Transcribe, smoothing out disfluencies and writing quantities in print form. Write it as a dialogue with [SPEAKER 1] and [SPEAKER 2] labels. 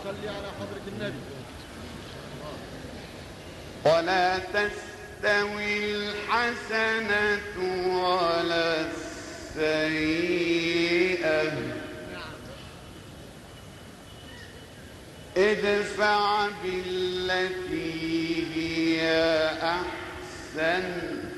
[SPEAKER 1] ولا تستوي الحسنة ولا السيئة ادفع بالتي هي أحسن